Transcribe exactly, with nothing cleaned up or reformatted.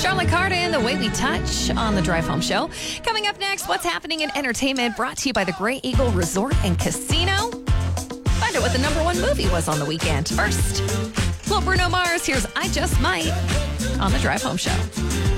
Charlotte Cardin, The Way We Touch on the Drive Home Show. Coming up next, what's happening in entertainment brought to you by the Grey Eagle Resort and Casino. Find out what the number one movie was on the weekend. First, well, Bruno Mars, here's I Just Might on the Drive Home Show.